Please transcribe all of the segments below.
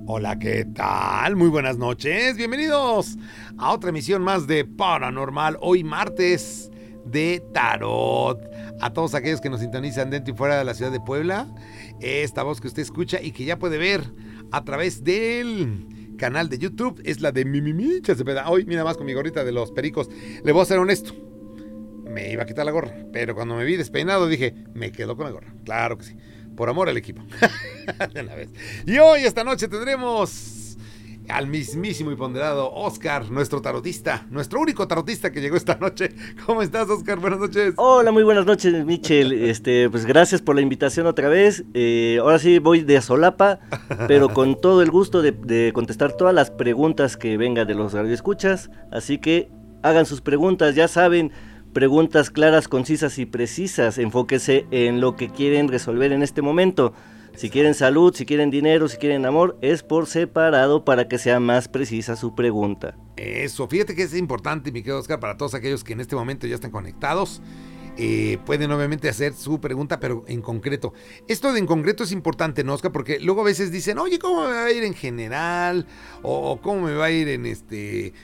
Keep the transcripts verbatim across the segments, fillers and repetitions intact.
Hola, ¿qué tal? Muy buenas noches. Bienvenidos a otra emisión más de Paranormal. Hoy martes de Tarot. A todos aquellos que nos sintonizan dentro y fuera de la ciudad de Puebla, esta voz que usted escucha y que ya puede ver a través del canal de YouTube es la de Mimimicha Cepeda. Hoy, mira más con mi gorrita de los pericos. Le voy a ser honesto. Me iba a quitar la gorra, pero cuando me vi despeinado dije, me quedo con la gorra. Claro que sí. Por amor al equipo. De una vez. Y hoy, esta noche, tendremos al mismísimo y ponderado Oscar, nuestro tarotista, nuestro único tarotista que llegó esta noche. ¿Cómo estás, Oscar? Buenas noches. Hola, muy buenas noches, Michel. Este, pues gracias por la invitación otra vez. Eh, ahora sí voy de solapa, pero con todo el gusto de, de contestar todas las preguntas que vengan de los radioescuchas. Así que hagan sus preguntas, ya saben. Preguntas claras, concisas y precisas. Enfóquese en lo que quieren resolver en este momento. Si quieren salud, si quieren dinero, si quieren amor, es por separado para que sea más precisa su pregunta. Eso, fíjate que es importante, mi querido Oscar, para todos aquellos que en este momento ya están conectados. Eh, pueden obviamente hacer su pregunta, pero en concreto. Esto de en concreto es importante, ¿no, Oscar? Porque luego a veces dicen, oye, ¿cómo me va a ir en general? O ¿cómo me va a ir en este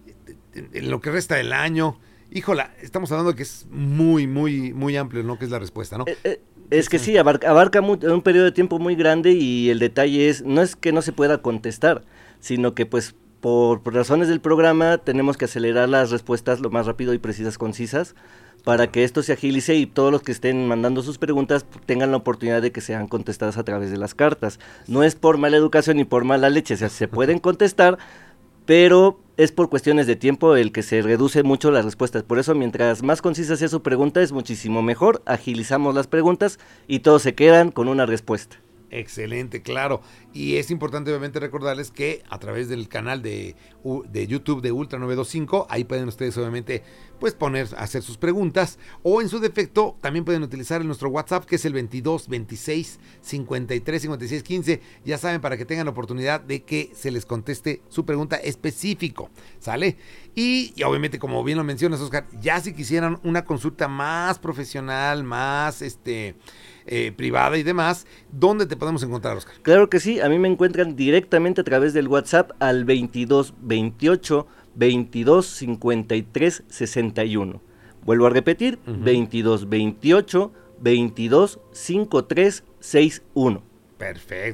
en lo que resta del año? Híjola, estamos hablando de que es muy, muy, muy amplio, ¿no? Que es la respuesta, ¿no? Eh, eh, es que sí, abarca, abarca muy, un periodo de tiempo muy grande y el detalle es, no es que no se pueda contestar, sino que pues por, por razones del programa tenemos que acelerar las respuestas lo más rápido y precisas, concisas, para que esto se agilice y todos los que estén mandando sus preguntas tengan la oportunidad de que sean contestadas a través de las cartas. No es por mala educación ni por mala leche, o sea, se pueden contestar, pero es por cuestiones de tiempo el que se reduce mucho las respuestas. Por eso, mientras más concisa sea su pregunta, es muchísimo mejor. Agilizamos las preguntas y todos se quedan con una respuesta. Excelente, claro. Y es importante obviamente recordarles que a través del canal de, de YouTube de Ultra novecientos veinticinco, ahí pueden ustedes obviamente pues poner, hacer sus preguntas, o en su defecto también pueden utilizar nuestro WhatsApp, que es el veintidós veintiséis cincuenta y tres cincuenta y seis quince, ya saben, para que tengan la oportunidad de que se les conteste su pregunta específico, ¿sale? Y, y obviamente, como bien lo mencionas, Oscar, ya si quisieran una consulta más profesional, más este eh, privada y demás, ¿dónde te podemos encontrar, Oscar? Claro que sí, a mí me encuentran directamente a través del WhatsApp al veintidós veintiocho veintidós cincuenta y tres sesenta y uno. Vuelvo a repetir, uh-huh. veintidós veintiocho veintidós cincuenta y tres sesenta y uno. Perfecto.